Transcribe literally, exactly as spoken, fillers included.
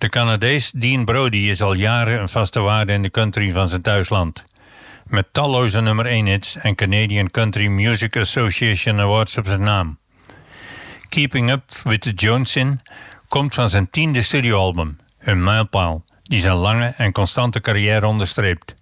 De Canadees Dean Brody is al jaren een vaste waarde in de country van zijn thuisland. Met talloze nummer één hits en Canadian Country Music Association Awards op zijn naam. Keeping Up with the Jonesin komt van zijn tiende studioalbum, een mijlpaal, die zijn lange en constante carrière onderstreept.